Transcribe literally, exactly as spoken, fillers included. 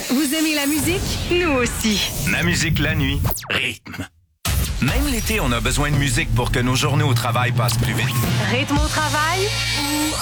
Vous aimez la musique? Nous aussi. La musique la nuit, rythme. Même l'été, on a besoin de musique pour que nos journées au travail passent plus vite. Rythme au travail?